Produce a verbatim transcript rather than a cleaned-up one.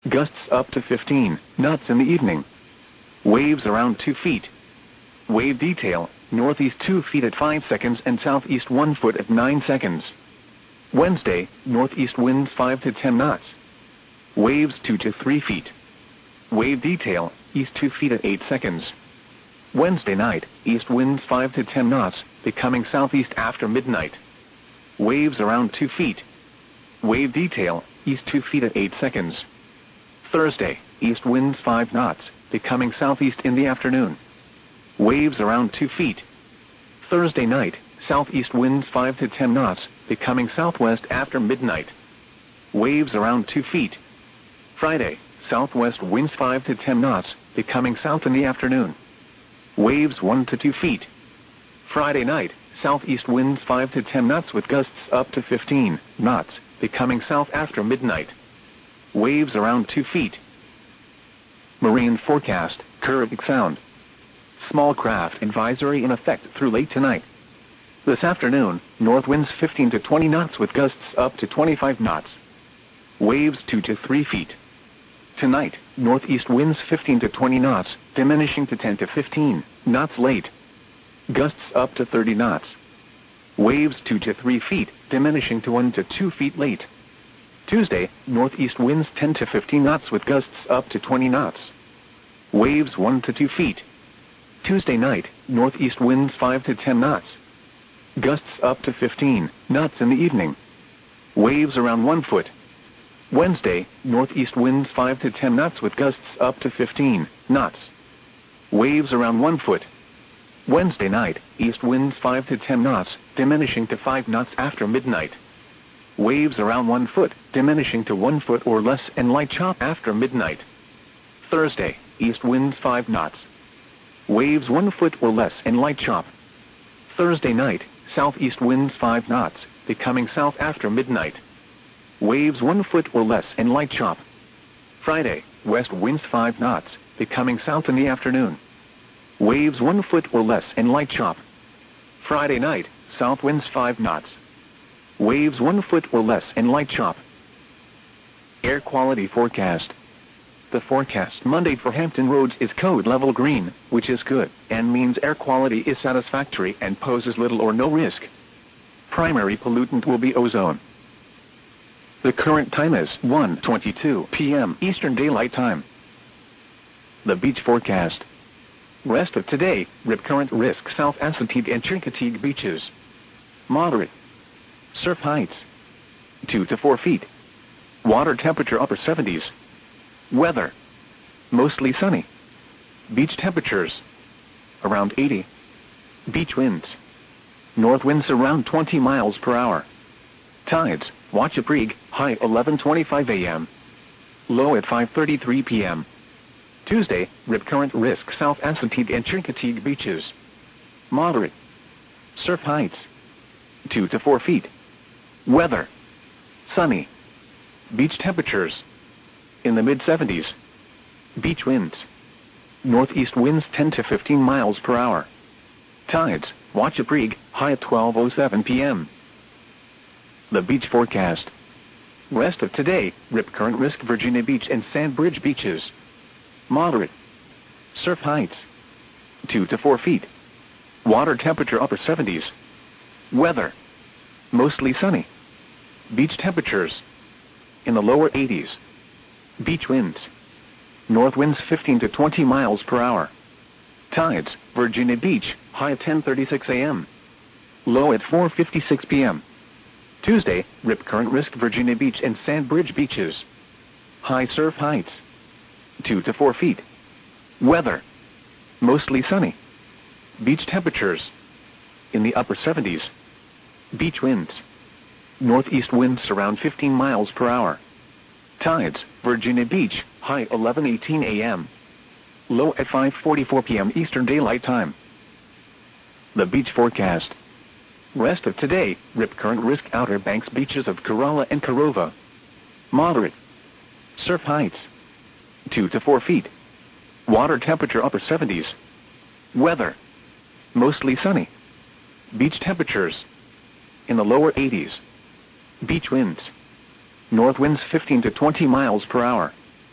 Gusts up to fifteen knots in the evening. Waves around two feet. Wave detail, northeast two feet at five seconds and southeast one foot at nine seconds. Wednesday, northeast winds five to ten knots. Waves two to three feet. Wave detail, east two feet at eight seconds. Wednesday night, east winds five to ten knots, becoming southeast after midnight. Waves around two feet. Wave detail, east two feet at eight seconds. Thursday, east winds five knots, becoming southeast in the afternoon. Waves around two feet. Thursday night, southeast winds five to ten knots, becoming southwest after midnight. Waves around two feet. Friday, southwest winds five to ten knots, becoming south in the afternoon. Waves one to two feet. Friday night, southeast winds five to ten knots with gusts up to fifteen knots, becoming south after midnight. Waves around two feet. Marine forecast, Caribbean Sound. Small craft advisory in effect through late tonight. This afternoon, north winds fifteen to twenty knots with gusts up to twenty-five knots. Waves two to three feet. Tonight, northeast winds fifteen to twenty knots, diminishing to ten to fifteen knots late. Gusts up to thirty knots. Waves two to three feet, diminishing to one to two feet late. Tuesday, northeast winds ten to fifteen knots with gusts up to twenty knots. Waves one to two feet. Tuesday night, northeast winds five to ten knots. Gusts up to fifteen knots in the evening. Waves around one foot. Wednesday, northeast winds five to ten knots with gusts up to fifteen knots. Waves around one foot. Wednesday night, east winds five to ten knots, diminishing to five knots after midnight. Waves around one foot, diminishing to one foot or less and light chop after midnight. Thursday, east winds five knots. Waves one foot or less and light chop. Thursday night, southeast winds five knots, becoming south after midnight. Waves one foot or less and light chop. Friday, west winds five knots, becoming south in the afternoon. Waves one foot or less and light chop. Friday night, south winds five knots. Waves one foot or less and light chop. Air quality forecast. The forecast Monday for Hampton Roads is code level green, which is good, and means air quality is satisfactory and poses little or no risk. Primary pollutant will be ozone. The current time is one twenty-two p m Eastern Daylight Time. The beach forecast. Rest of today, rip current risk South Assateague and Chincoteague beaches. Moderate. Surf heights two to four feet. Water temperature upper seventies. Weather mostly sunny. Beach temperatures around eighty. Beach winds north winds around twenty miles per hour. Tides Wachapreague, high eleven twenty-five a m Low at five thirty-three p m Tuesday, rip current risk South Assateague and Chincoteague beaches. Moderate. Surf heights two to four feet. Weather sunny. Beach temperatures in the mid seventies. Beach winds northeast winds ten to fifteen miles per hour. Tides Wachapreague, high at twelve oh seven p m The beach forecast. Rest of today, rip current risk Virginia Beach and Sandbridge beaches. Moderate. Surf heights two to four feet. Water temperature upper seventies. Weather mostly sunny. Beach temperatures in the lower eighties. Beach winds north winds fifteen to twenty miles per hour. Tides Virginia Beach, high at ten thirty-six a m Low at four fifty-six p m Tuesday, rip current risk Virginia Beach and Sandbridge beaches. High surf heights two to four feet. Weather mostly sunny. Beach temperatures in the upper seventies. Beach winds northeast winds around fifteen miles per hour. Tides Virginia Beach, high eleven eighteen a m Low at five forty-four p m Eastern Daylight Time. The beach forecast. Rest of today, rip current risk Outer Banks beaches of Corolla and Corova. Moderate. Surf heights two to four feet. Water temperature upper seventies. Weather mostly sunny. Beach temperatures in the lower eighties. Beach winds north winds fifteen to twenty miles per hour.